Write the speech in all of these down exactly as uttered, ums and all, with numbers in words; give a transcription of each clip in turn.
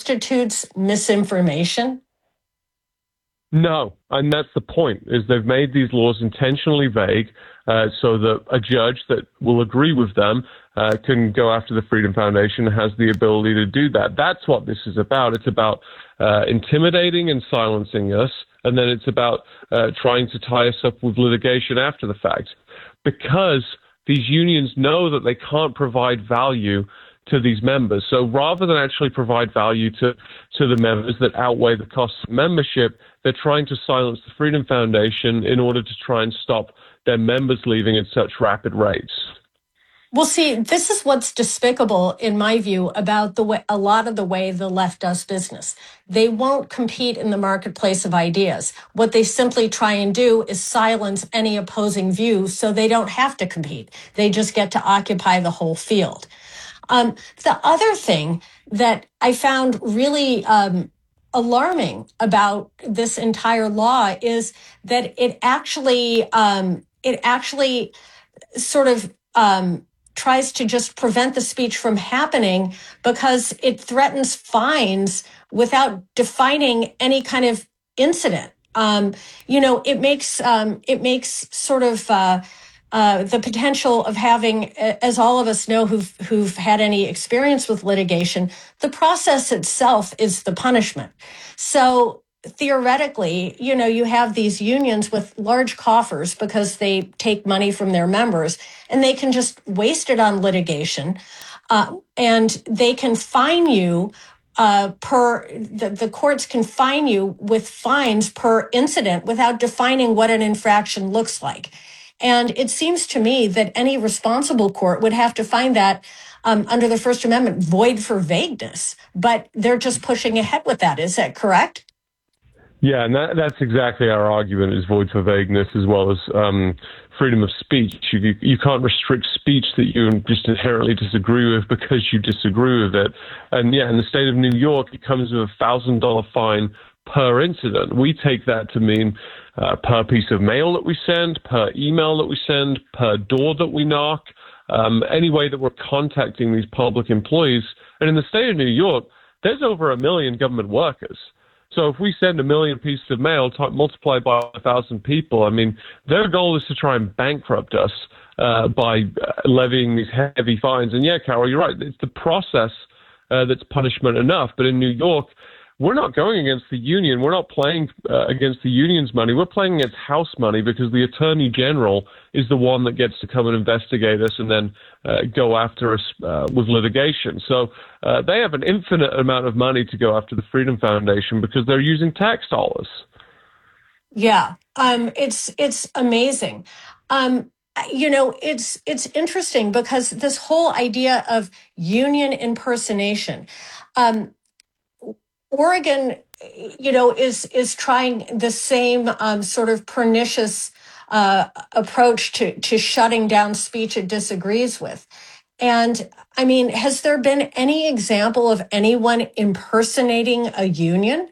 constitutes misinformation? No, and that's the point, is they've made these laws intentionally vague uh, so that a judge that will agree with them uh, can go after the Freedom Foundation, has the ability to do that. That's what this is about. It's about uh, intimidating and silencing us, and then it's about uh, trying to tie us up with litigation after the fact. Because these unions know that they can't provide value to these members. So rather than actually provide value to, to the members that outweigh the cost of membership, they're trying to silence the Freedom Foundation in order to try and stop their members leaving at such rapid rates. Well, see, this is what's despicable, in my view, about the way, a lot of the way the left does business. They won't compete in the marketplace of ideas. What they simply try and do is silence any opposing view so they don't have to compete. They just get to occupy the whole field. Um, the other thing that I found really um, alarming about this entire law is that it actually, um, it actually sort of um, tries to just prevent the speech from happening because it threatens fines without defining any kind of incident. Um, you know, it makes um, it makes sort of uh, uh, the potential of having, as all of us know who've who've had any experience with litigation, the process itself is the punishment. So theoretically, you know, you have these unions with large coffers because they take money from their members and they can just waste it on litigation. Uh, and they can fine you uh, per, the, the courts can fine you with fines per incident without defining what an infraction looks like. And it seems to me that any responsible court would have to find that um, under the First Amendment void for vagueness. But they're just pushing ahead with that. Is that correct? Yeah, and that, that's exactly our argument, is void for vagueness as well as um, freedom of speech. You, you can't restrict speech that you just inherently disagree with because you disagree with it. And yeah, in the state of New York, it comes with a one thousand dollars fine per incident. We take that to mean uh, per piece of mail that we send, per email that we send, per door that we knock, um, any way that we're contacting these public employees. And in the state of New York, there's over a million government workers. So if we send a million pieces of mail, t- multiplied by a thousand people, I mean, their goal is to try and bankrupt us uh, by levying these heavy fines. And yeah, Carol, you're right. It's the process uh, that's punishment enough. But in New York, we're not going against the union. We're not playing uh, against the union's money. We're playing against House money because the Attorney General is the one that gets to come and investigate us and then uh, go after us uh, with litigation. So uh, they have an infinite amount of money to go after the Freedom Foundation because they're using tax dollars. Yeah, um, it's it's amazing. Um, you know, it's it's interesting because this whole idea of union impersonation. Um, Oregon, you know, is is trying the same um, sort of pernicious uh, approach to to shutting down speech it disagrees with. And I mean, has there been any example of anyone impersonating a union?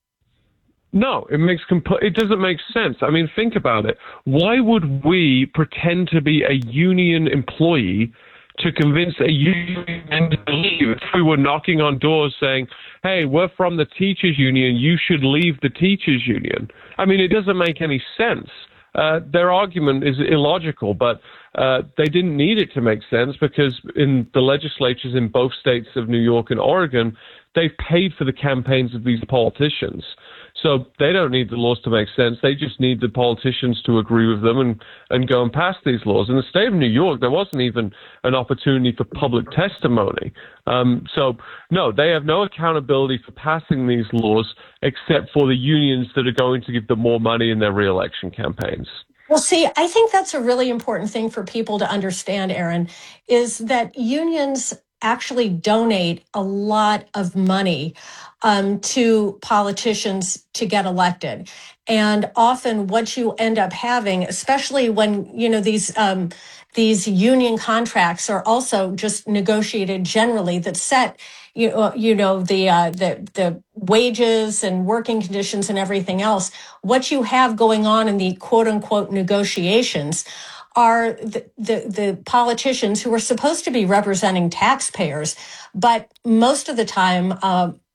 No, it makes comp- it doesn't make sense. I mean, think about it. Why would we pretend to be a union employee to convince a union to leave? If we were knocking on doors saying, hey, we're from the teachers union, you should leave the teachers union. I mean, it doesn't make any sense. Uh, their argument is illogical, but uh, they didn't need it to make sense because in the legislatures in both states of New York and Oregon, they've paid for the campaigns of these politicians. So they don't need the laws to make sense. They just need the politicians to agree with them and, and go and pass these laws. In the state of New York, there wasn't even an opportunity for public testimony. Um, so, no, they have no accountability for passing these laws except for the unions that are going to give them more money in their re-election campaigns. Well, see, I think that's a really important thing for people to understand, Aaron, is that unions actually donate a lot of money um, to politicians to get elected. And often what you end up having, especially when, you know, these um, these union contracts are also just negotiated generally that set, you know, you know the uh, the the wages and working conditions and everything else. What you have going on in the quote unquote negotiations are the, the, the politicians who are supposed to be representing taxpayers, but most of the time, uh,